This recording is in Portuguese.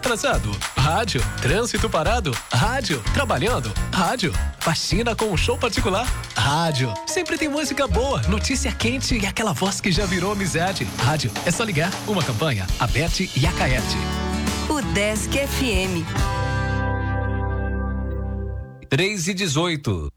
atrasado? Rádio. Trânsito parado? Rádio. Trabalhando? Rádio. Faxina com um show particular? Rádio. Sempre tem música boa, notícia quente e aquela voz que já virou amizade. Rádio. É só ligar. Uma campanha. A Beth e a Caete. O Desk FM. 3:18.